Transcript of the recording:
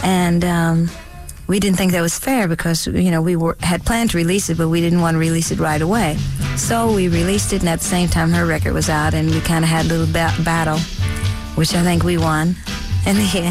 And we didn't think that was fair because, we had planned to release it, but we didn't want to release it right away. So we released it, and at the same time her record was out, and we kind of had a little battle, which I think we won in the end.